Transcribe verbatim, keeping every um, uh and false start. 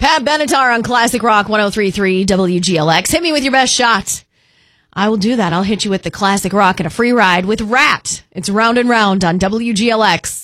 Pat Benatar on Classic Rock one oh three point three W G L X. Hit me with your best shot. I will do that. I'll hit you with the Classic Rock and a free ride with Rat. It's Round and Round on W G L X.